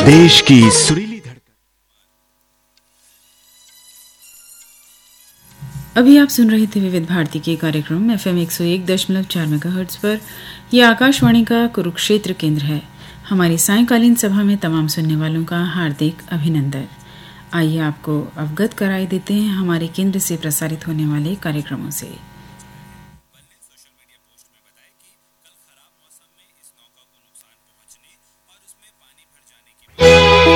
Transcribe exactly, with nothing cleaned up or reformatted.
देश की सुरीली धड़कन। अभी आप सुन रहे थे विविध भारती के कार्यक्रम एफ एम एक सौ एक दशमलव चार मेगाहर्ट्ज पर। यह आकाशवाणी का कुरुक्षेत्र केंद्र है। हमारी सायंकालीन सभा में तमाम सुनने वालों का हार्दिक अभिनंदन। आइए आपको अवगत कराई देते हैं हमारे केंद्र से प्रसारित होने वाले कार्यक्रमों से।